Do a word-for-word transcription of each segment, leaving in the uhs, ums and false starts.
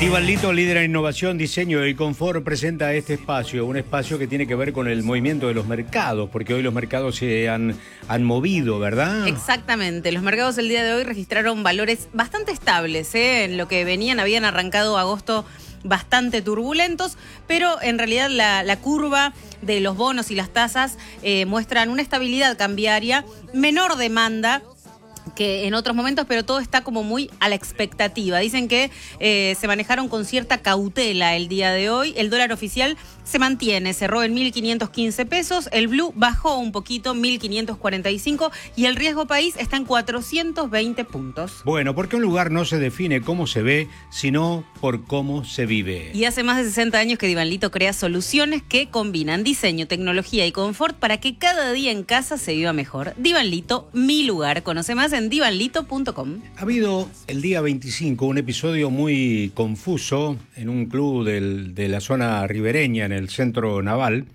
Divanlito, líder en innovación, diseño y confort, presenta este espacio, un espacio que tiene que ver con el movimiento de los mercados, porque hoy los mercados se han, han movido, ¿verdad? Exactamente, los mercados el día de hoy registraron valores bastante estables, ¿eh? En lo que venían, habían arrancado agosto bastante turbulentos, pero en realidad la, la curva de los bonos y las tasas eh, muestran una estabilidad cambiaria, menor demanda que en otros momentos, pero todo está como muy a la expectativa. Dicen que eh, se manejaron con cierta cautela el día de hoy. El dólar oficial se mantiene, cerró en mil quinientos quince pesos, el blue bajó un poquito, mil quinientos cuarenta y cinco, y el riesgo país está en cuatrocientos veinte puntos. Bueno, porque un lugar no se define cómo se ve, sino por cómo se vive. Y hace más de sesenta años que Divanlito crea soluciones que combinan diseño, tecnología y confort para que cada día en casa se viva mejor. Divanlito, mi lugar. Conoce más en divanlito punto com. Ha habido el día veinticinco un episodio muy confuso en un club del, de la zona ribereña, en el centro naval,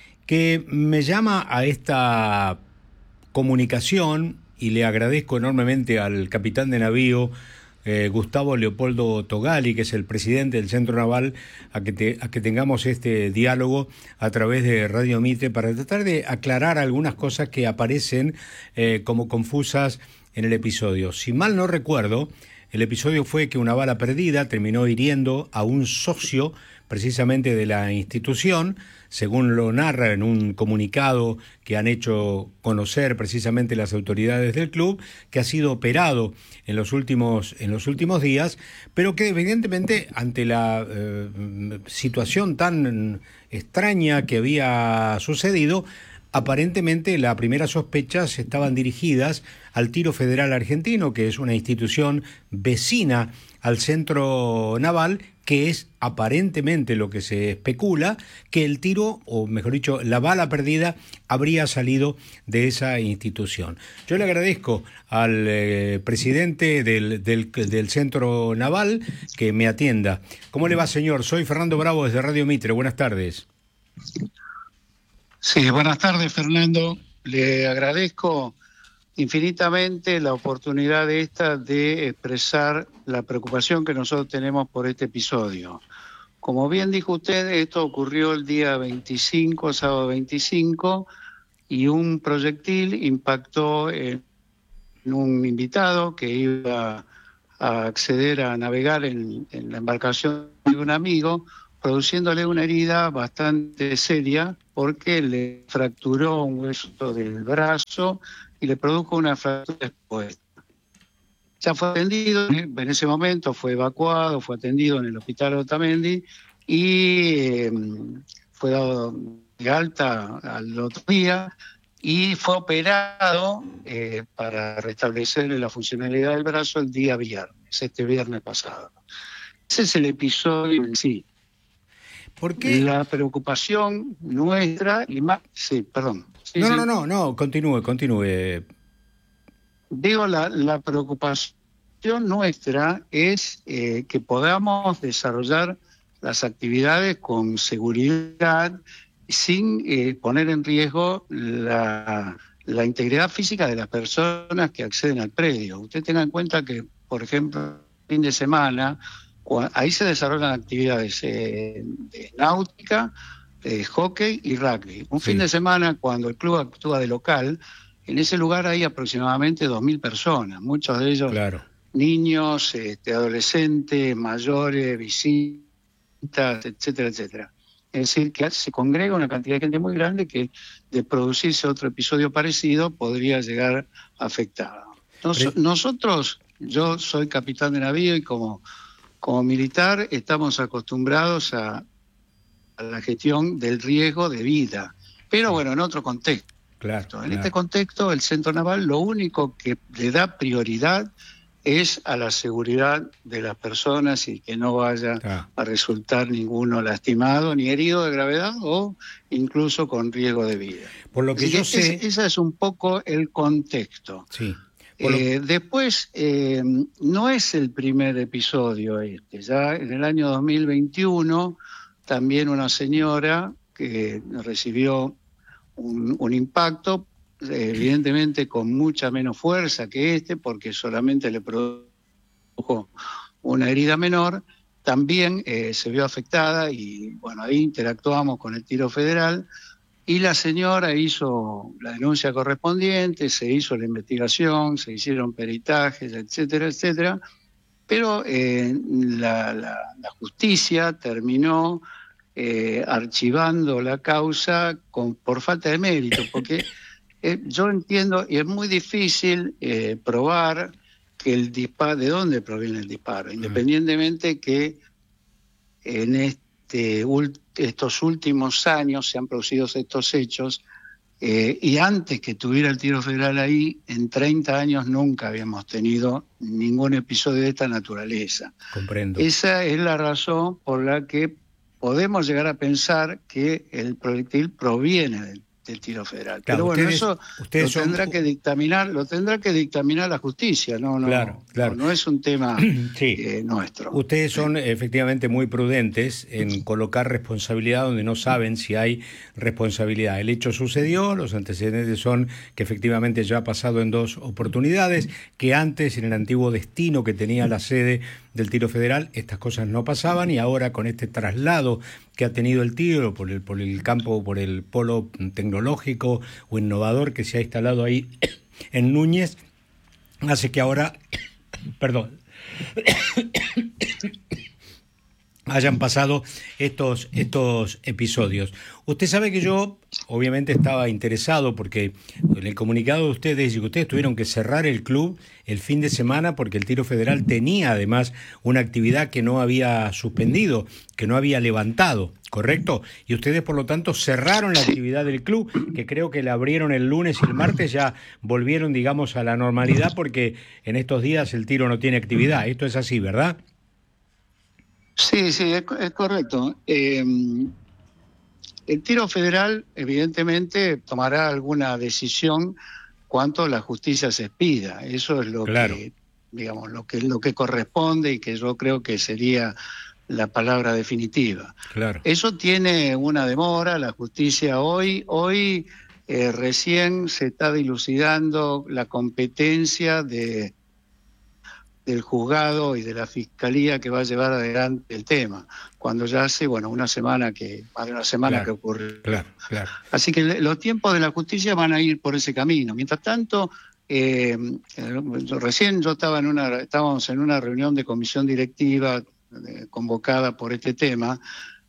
que me llama a esta comunicación, y le agradezco enormemente al capitán de navío, eh, Gustavo Leopoldo Togali, que es el presidente del centro naval, a que, te, a que tengamos este diálogo a través de Radio Mitre para tratar de aclarar algunas cosas que aparecen eh, como confusas en el episodio. Si mal no recuerdo, el episodio fue que una bala perdida terminó hiriendo a un socio precisamente de la institución, según lo narra en un comunicado que han hecho conocer precisamente las autoridades del club, que ha sido operado en los últimos, en los últimos días, pero que evidentemente ante la eh, situación tan extraña que había sucedido, aparentemente las primeras sospechas estaban dirigidas al Tiro Federal Argentino, que es una institución vecina al centro naval, que es aparentemente lo que se especula, que el tiro, o mejor dicho, la bala perdida, habría salido de esa institución. Yo le agradezco al eh, presidente del, del, del centro naval que me atienda. ¿Cómo le va, señor? Soy Fernando Bravo desde Radio Mitre. Buenas tardes. Sí, buenas tardes, Fernando. Le agradezco infinitamente la oportunidad esta de expresar la preocupación que nosotros tenemos por este episodio. Como bien dijo usted, esto ocurrió el día veinticinco, sábado veinticinco, y un proyectil impactó en un invitado que iba a acceder a navegar en, en la embarcación de un amigo, produciéndole una herida bastante seria porque le fracturó un hueso del brazo y le produjo una fractura expuesta. Ya fue atendido, en ese momento fue evacuado, fue atendido en el hospital Otamendi y eh, fue dado de alta al otro día y fue operado eh, para restablecerle la funcionalidad del brazo el día viernes, este viernes pasado. Ese es el episodio en sí. ¿Por qué? La preocupación nuestra y más... Sí, perdón. Sí, no, sí. no, no, no, continúe, continúe. Digo, la, la preocupación nuestra es eh, que podamos desarrollar las actividades con seguridad sin eh, poner en riesgo la, la integridad física de las personas que acceden al predio. Usted tenga en cuenta que, por ejemplo, fin de semana, ahí se desarrollan actividades eh, de náutica, de hockey y rugby. Un sí. fin de semana, cuando el club actúa de local, en ese lugar hay aproximadamente dos mil personas, muchos de ellos claro. niños, este, adolescentes, mayores, visitas, etcétera, etcétera. Es decir, que se congrega una cantidad de gente muy grande que de producirse otro episodio parecido podría llegar afectada. Nos, nosotros, yo soy capitán de navío y como, como militar estamos acostumbrados a a la gestión del riesgo de vida, pero bueno, en otro contexto. Claro, en claro. este contexto, el centro naval lo único que le da prioridad es a la seguridad de las personas y que no vaya ah. a resultar ninguno lastimado ni herido de gravedad o incluso con riesgo de vida. Por lo que Así yo que sé... Es, ese es un poco el contexto. Sí. Eh, lo... Después, eh, no es el primer episodio este. Ya en el año dos mil veintiuno... también una señora que recibió un, un impacto, evidentemente con mucha menos fuerza que este, porque solamente le produjo una herida menor, también eh, se vio afectada y bueno, ahí interactuamos con el Tiro Federal y la señora hizo la denuncia correspondiente, se hizo la investigación, se hicieron peritajes, etcétera, etcétera, pero eh, la, la, la justicia terminó eh, archivando la causa con, por falta de mérito, porque eh, yo entiendo, y es muy difícil eh, probar que el disparo, de dónde proviene el disparo, independientemente que en este, estos últimos años se han producido estos hechos, eh, y antes que tuviera el Tiro Federal ahí, en treinta años nunca habíamos tenido ningún episodio de esta naturaleza. Comprendo. Esa es la razón por la que podemos llegar a pensar que el proyectil proviene del del Tiro Federal. Claro, pero bueno, ustedes, eso ustedes lo son... tendrá que dictaminar, lo tendrá que dictaminar la justicia, no, no, claro, claro. no, no es un tema sí. eh, nuestro. Ustedes son efectivamente muy prudentes en colocar responsabilidad donde no saben si hay responsabilidad. El hecho sucedió, los antecedentes son que efectivamente ya ha pasado en dos oportunidades, que antes en el antiguo destino que tenía la sede del Tiro Federal estas cosas no pasaban, y ahora con este traslado que ha tenido el tiro por el, por el campo, por el polo tecnológico o innovador que se ha instalado ahí en Núñez, hace que ahora, perdón, hayan pasado estos, estos episodios. Usted sabe que yo obviamente estaba interesado porque en el comunicado de ustedes dice que ustedes tuvieron que cerrar el club el fin de semana porque el Tiro Federal tenía además una actividad que no había suspendido, que no había levantado, ¿correcto? Y ustedes por lo tanto cerraron la actividad del club, que creo que la abrieron el lunes y el martes ya volvieron, digamos, a la normalidad porque en estos días el Tiro no tiene actividad. Esto es así, ¿verdad? Sí, sí, es, es correcto. Eh, el Tiro Federal, evidentemente, tomará alguna decisión cuanto la justicia se expida. Eso es lo claro. que, digamos, lo que lo que corresponde y que yo creo que sería la palabra definitiva. Claro. Eso tiene una demora. La justicia hoy, hoy eh, recién se está dilucidando la competencia de del juzgado y de la fiscalía que va a llevar adelante el tema, cuando ya hace, bueno, una semana que, más de una semana claro, que ocurrió. Claro, claro. Así que los tiempos de la justicia van a ir por ese camino. Mientras tanto, eh, recién yo estaba en una, estábamos en una reunión de comisión directiva eh, convocada por este tema,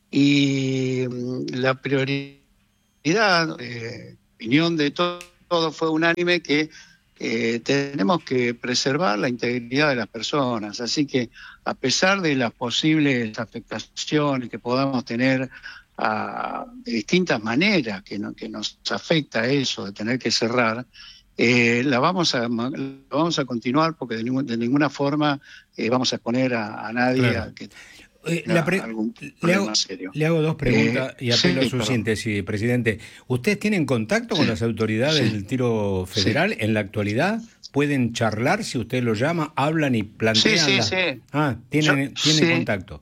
y la prioridad, eh, opinión de todo, todo fue unánime que Eh, tenemos que preservar la integridad de las personas, así que a pesar de las posibles afectaciones que podamos tener a, de distintas maneras que, no, que nos afecta eso de tener que cerrar, eh, la, vamos a, la vamos a continuar porque de, ningún, de ninguna forma eh, vamos a exponer a, a nadie claro. a que Eh, la pre- le, hago, le hago dos preguntas eh, y apelo sí, a su perdón. síntesis, presidente. ¿Ustedes tienen contacto sí. con las autoridades sí. del Tiro Federal sí. en la actualidad? ¿Pueden charlar si usted lo llama, hablan y plantean? Sí, sí, la... sí. Ah, ¿tienen, yo, ¿tienen sí. contacto?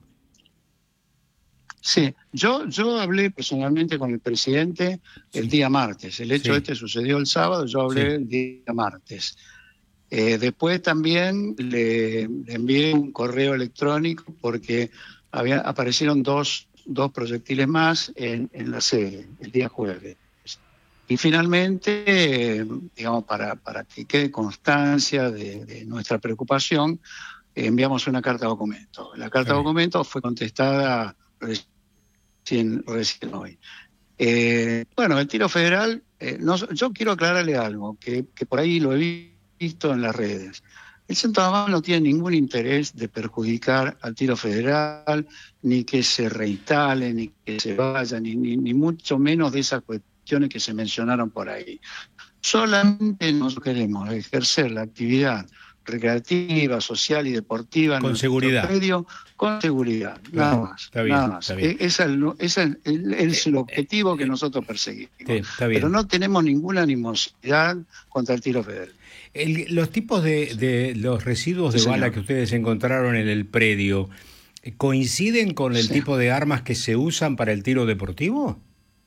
Sí, yo, yo hablé personalmente con el presidente el sí. día martes. El hecho sí. este sucedió el sábado, yo hablé sí. el día martes. Eh, después también le, le envié un correo electrónico porque había, aparecieron dos, dos proyectiles más en, en la sede el día jueves. Y finalmente, eh, digamos, para, para que quede constancia de, de nuestra preocupación, eh, enviamos una carta documento. La carta sí. documento fue contestada recién, recién hoy. Eh, bueno, el Tiro Federal, eh, no, yo quiero aclararle algo, que, que por ahí lo he visto visto en las redes. El Centro Naval no tiene ningún interés de perjudicar al Tiro Federal, ni que se reinstale, ni que se vaya, ni, ni, ni mucho menos de esas cuestiones que se mencionaron por ahí. Solamente nosotros queremos ejercer la actividad recreativa, social y deportiva con en seguridad. nuestro predio, con seguridad, claro, nada más. Está bien, nada más. Está bien. Ese es, el, ese es, el, es el objetivo que nosotros perseguimos. Sí, está bien. Pero no tenemos ninguna animosidad contra el Tiro Federal. El, los tipos de, de los residuos de sí, bala que ustedes encontraron en el predio, ¿coinciden con el sí. tipo de armas que se usan para el tiro deportivo?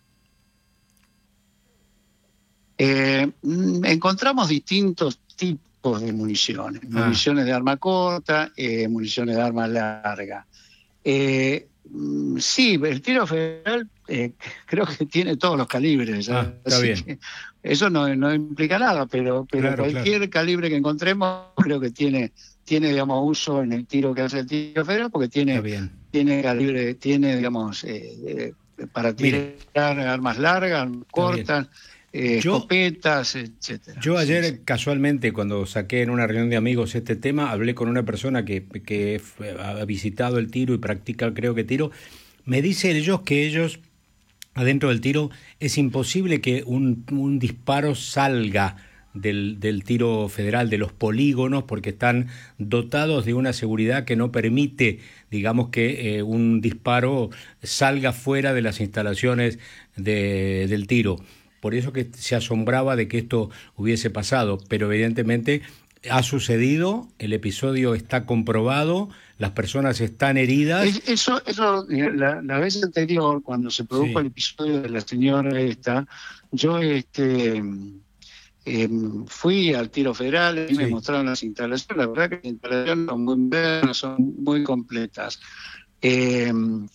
Eh, encontramos distintos tipos de municiones. Ah. Municiones de arma corta, eh, municiones de arma larga. Eh, sí, el tiro federal eh, creo que tiene todos los calibres. Ah, está así bien. que eso no, no implica nada, pero, pero Claro, cualquier claro. calibre que encontremos creo que tiene, tiene digamos, uso en el tiro que hace el tiro federal, porque Está tiene, bien. tiene calibre, tiene, digamos, eh, eh, para tirar Mire, armas largas, cortas, eh, Yo- escopetas, etcétera. Yo Sí, ayer sí. casualmente cuando saqué en una reunión de amigos este tema, hablé con una persona que, que fue- ha visitado el tiro y practica creo que tiro. Me dice ellos que ellos adentro del tiro es imposible que un, un disparo salga del, del tiro federal, de los polígonos, porque están dotados de una seguridad que no permite, digamos, que eh, un disparo salga fuera de las instalaciones de, del tiro. Por eso que se asombraba de que esto hubiese pasado, pero evidentemente ha sucedido, el episodio está comprobado, las personas están heridas. Es- Eso, eso eh, la, la vez anterior, cuando se produjo Sí. el episodio de la señora esta, yo este eh, fui al tiro federal y me Sí. mostraron las instalaciones. La verdad que las instalaciones son muy buenas, son muy completas. Eh,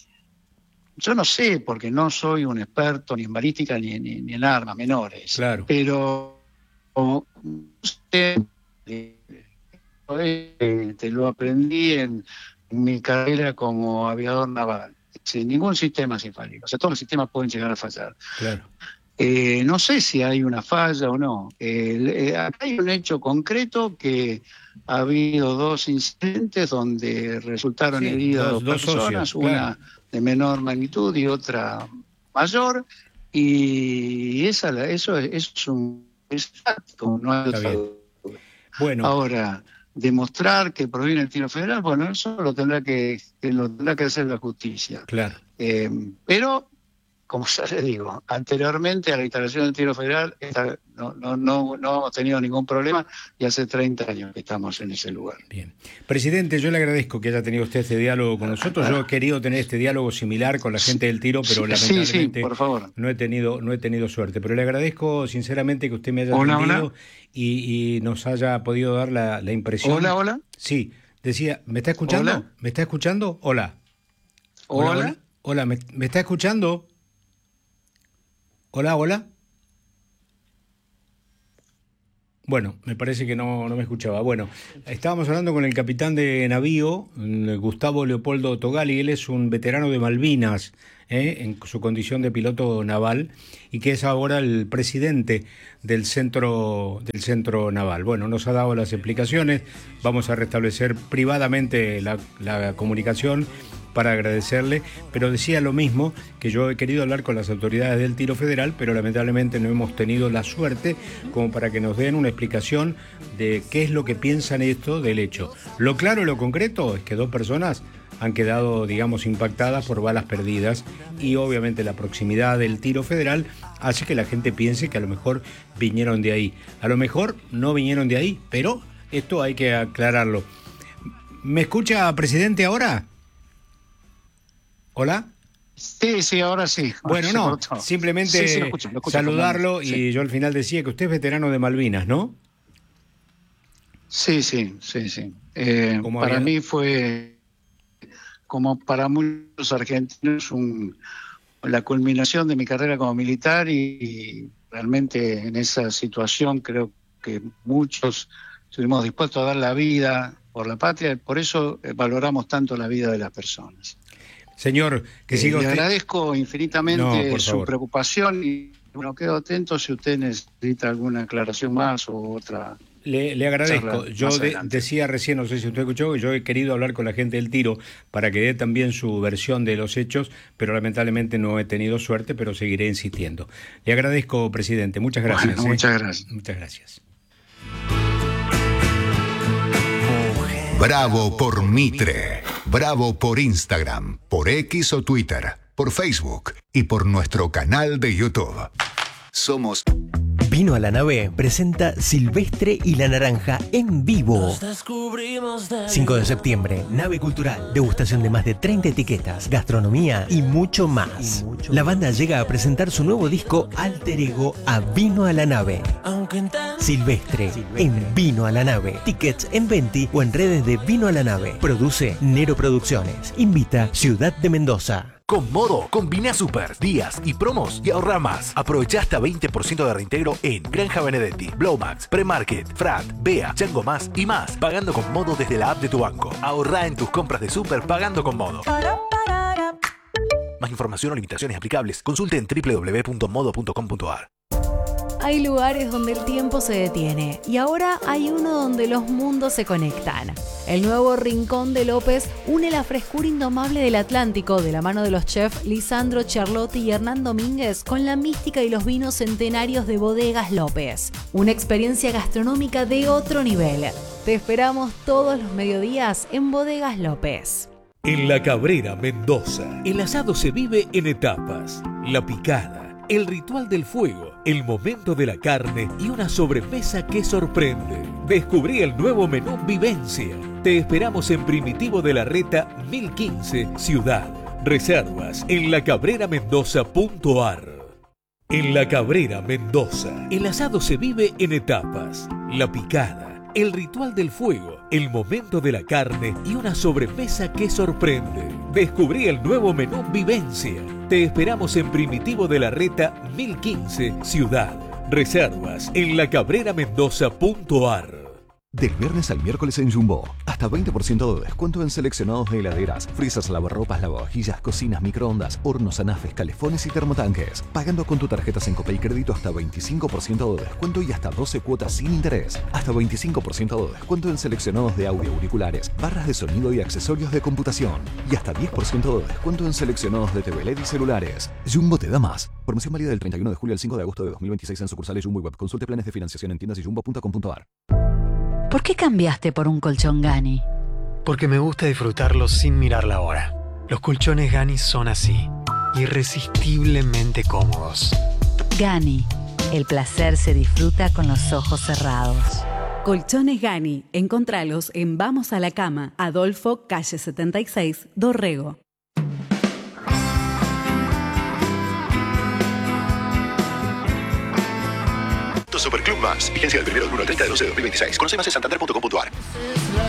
yo no sé, porque no soy un experto ni en balística ni, ni, ni en armas menores, Claro. pero o, usted, eh, te lo aprendí en, en mi carrera como aviador naval. Sin ningún sistema es infalible. O sea, todos los sistemas pueden llegar a fallar. Claro. Eh, no sé si hay una falla o no. Eh, eh, acá hay un hecho concreto que ha habido dos incidentes donde resultaron Sí, heridas dos- dos, dos personas, socios, una claro. de menor magnitud y otra mayor, y esa, la- eso, es- eso es un es fáctico, no hay Está otra bien. duda. Bueno, Ahora, demostrar que proviene el tiro federal, bueno, eso lo tendrá que, que lo tendrá que hacer la justicia. claro. Eh, pero, como ya les digo, anteriormente a la instalación del tiro federal esta- no, no, no, no hemos tenido ningún problema y hace treinta años que estamos en ese lugar. Bien. Presidente, yo le agradezco que haya tenido usted este diálogo con nosotros. Yo he querido tener este diálogo similar con la gente del tiro, pero Sí, sí, lamentablemente por favor. no he tenido, no he tenido suerte. Pero le agradezco sinceramente que usted me haya Hola, atendido hola. y, y nos haya podido dar la, la impresión. Hola, hola. Sí, decía, ¿me está escuchando? Hola. ¿Me está escuchando? Hola. Hola. Hola, hola, ¿me, me está escuchando? Hola, hola. Bueno, me parece que no, no me escuchaba. Bueno, estábamos hablando con el capitán de navío, Gustavo Leopoldo Togali. Él es un veterano de Malvinas, ¿eh? En su condición de piloto naval, y que es ahora el presidente del centro, del centro naval. Bueno, nos ha dado las explicaciones. Vamos a restablecer privadamente la, la comunicación para agradecerle, pero decía lo mismo, que yo he querido hablar con las autoridades del tiro federal, pero lamentablemente no hemos tenido la suerte como para que nos den una explicación de qué es lo que piensan esto del hecho. Lo claro y lo concreto es que dos personas han quedado, digamos, impactadas por balas perdidas, y obviamente la proximidad del tiro federal hace que la gente piense que a lo mejor vinieron de ahí. A lo mejor no vinieron de ahí, pero esto hay que aclararlo. ¿Me escucha, presidente, ahora? ¿Hola? Sí, sí, ahora sí. Bueno, Se no, cortó. simplemente Sí, sí, lo escucho, lo escucho, saludarlo, Fernando. y Sí. yo al final decía que usted es veterano de Malvinas, ¿no? Sí, sí, sí, sí. Eh, Como para había- mí fue, como para muchos argentinos, un, la culminación de mi carrera como militar, y, y realmente en esa situación creo que muchos estuvimos dispuestos a dar la vida por la patria, y por eso eh, valoramos tanto la vida de las personas. Señor, que Eh, siga le usted. agradezco No, infinitamente por su favor. preocupación, y bueno, quedo atento si usted necesita alguna aclaración más o otra. Le, le agradezco. charla Yo más de- adelante. decía recién, no sé si usted escuchó, que yo he querido hablar con la gente del tiro para que dé también su versión de los hechos, pero lamentablemente no he tenido suerte, pero seguiré insistiendo. Le agradezco, presidente. Muchas gracias. Bueno, ¿eh? muchas gracias. Muchas gracias. Bravo por Mitre. Bravo por Instagram, por X o Twitter, por Facebook y por nuestro canal de YouTube. Somos Vino a la Nave presenta Silvestre y la Naranja en vivo. cinco de septiembre, Nave Cultural. Degustación de más de treinta etiquetas, gastronomía y mucho más. La banda llega a presentar su nuevo disco Alter Ego a Vino a la Nave. Silvestre, en Vino a la Nave. Tickets en Venti o en redes de Vino a la Nave. Produce Nero Producciones. Invita Ciudad de Mendoza. Con Modo, combina super, días y promos y ahorra más. Aprovecha hasta veinte por ciento de reintegro en Granja Benedetti, Blowmax, Premarket, Frat, Bea, Chango Más y más. Pagando con Modo desde la app de tu banco. Ahorra en tus compras de super pagando con Modo. Más información o limitaciones aplicables, consulte en doble u doble u doble u punto modo punto com punto a r. Hay lugares donde el tiempo se detiene y ahora hay uno donde los mundos se conectan. El nuevo Rincón de López une la frescura indomable del Atlántico de la mano de los chefs Lisandro Charlotti y Hernán Domínguez con la mística y los vinos centenarios de Bodegas López. Una experiencia gastronómica de otro nivel. Te esperamos todos los mediodías en Bodegas López. En La Cabrera, Mendoza, el asado se vive en etapas. La picada, el ritual del fuego, el momento de la carne y una sobremesa que sorprende. Descubrí el nuevo menú Vivencia. Te esperamos en Primitivo de la Reta mil quince, Ciudad. Reservas en la cabrera mendoza punto a r. En La Cabrera, Mendoza, el asado se vive en etapas. La picada, el ritual del fuego, el momento de la carne y una sobremesa que sorprende. Descubrí el nuevo menú Vivencia. Te esperamos en Primitivo de la Reta mil quince, Ciudad. Reservas en la cabrera mendoza punto a r. Del viernes al miércoles en Jumbo, hasta veinte por ciento de descuento en seleccionados de heladeras, freezers, lavarropas, lavavajillas, cocinas, microondas, hornos, anafes, calefones y termotanques. Pagando con tu tarjeta Sencopay Crédito hasta veinticinco por ciento de descuento y hasta doce cuotas sin interés. Hasta veinticinco por ciento de descuento en seleccionados de audio, auriculares, barras de sonido y accesorios de computación. Y hasta diez por ciento de descuento en seleccionados de T V L E D y celulares. Jumbo te da más. Promoción válida del treinta y uno de julio al cinco de agosto de dos mil veintiséis en sucursales Jumbo y Web. Consulte planes de financiación en tiendas y jumbo punto com punto a r. ¿Por qué cambiaste por un colchón Gani? Porque me gusta disfrutarlo sin mirar la hora. Los colchones Gani son así, irresistiblemente cómodos. Gani, el placer se disfruta con los ojos cerrados. Colchones Gani, encontralos en Vamos a la Cama, Adolfo, calle setenta y seis, Dorrego. Superclub Más. Vigencia del primero del uno al treinta de doce de dos mil veintiséis. Conoce más en santander punto com punto a r.